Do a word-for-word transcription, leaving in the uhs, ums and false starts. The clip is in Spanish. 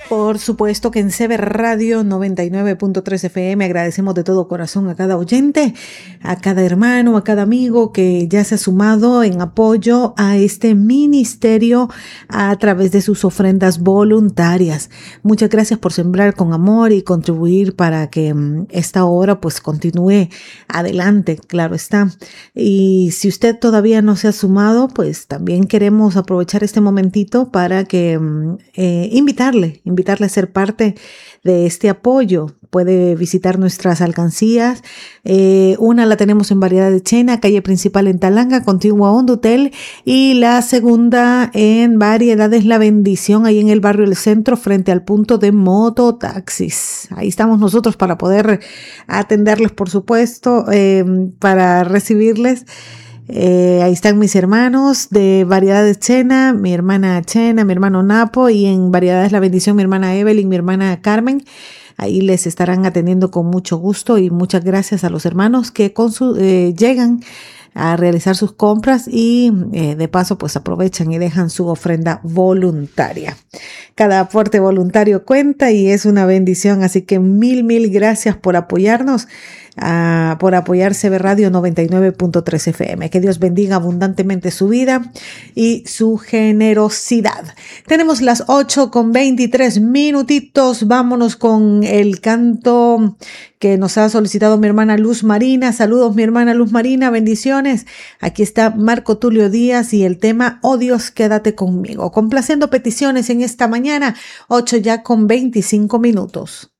Por supuesto que en Sever Radio noventa y nueve punto tres F M agradecemos de todo corazón a cada oyente, a cada hermano, a cada amigo que ya se ha sumado en apoyo a este ministerio a través de sus ofrendas voluntarias. Muchas gracias por sembrar con amor y contribuir para que esta obra pues continúe adelante, claro está. Y si usted todavía no se ha sumado, pues también queremos aprovechar este momentito para que eh, invitarle, invitarle a ser parte de este apoyo. Puede visitar nuestras alcancías. Eh, una la tenemos en Variedad de Chena, calle principal en Talanga, contigua a Hondutel, y la segunda en Variedades La Bendición, ahí en el barrio del Centro, frente al punto de mototaxis. Ahí estamos nosotros para poder atenderles, por supuesto, eh, para recibirles. Eh, ahí están mis hermanos de Variedades Chena, mi hermana Chena, mi hermano Napo, y en Variedades La Bendición, mi hermana Evelyn, mi hermana Carmen. Ahí les estarán atendiendo con mucho gusto, y muchas gracias a los hermanos que con su, eh, llegan a realizar sus compras y eh, de paso pues aprovechan y dejan su ofrenda voluntaria. Cada aporte voluntario cuenta y es una bendición, así que mil, mil gracias por apoyarnos. Uh, por apoyar Sever Radio noventa y nueve punto tres F M. Que Dios bendiga abundantemente su vida y su generosidad. Tenemos las ocho con veintitrés minutitos. Vámonos con el canto que nos ha solicitado mi hermana Luz Marina. Saludos, mi hermana Luz Marina, bendiciones. Aquí está Marco Tulio Díaz y el tema Oh Dios, quédate conmigo. Complaciendo peticiones en esta mañana, ocho ya con veinticinco minutos.